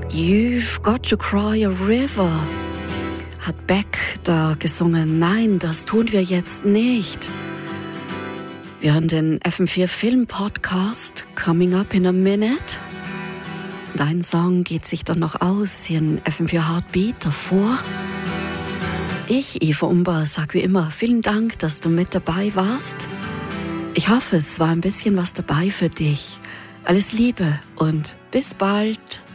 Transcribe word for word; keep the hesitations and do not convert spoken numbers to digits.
You've got to cry a river, hat Beck da gesungen. Nein, das tun wir jetzt nicht. Wir hören den F M vier Film Podcast Coming Up in a Minute. Und ein Song geht sich dann noch aus, hier in F M vier Heartbeat davor. Ich, Eva Umber, sag wie immer, vielen Dank, dass du mit dabei warst. Ich hoffe, es war ein bisschen was dabei für dich. Alles Liebe und bis bald.